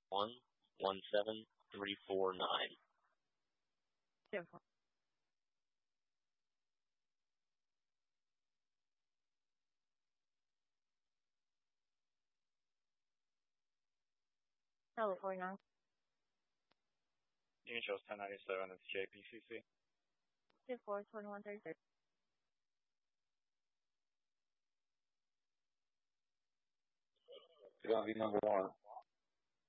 117-349. Simple. California. Union shows 1097, it's JPCC. 242133. It's going to be number 1.